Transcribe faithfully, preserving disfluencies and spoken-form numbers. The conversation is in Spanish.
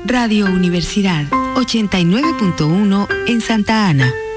Radio Universidad ochenta y nueve punto uno en Santa Ana.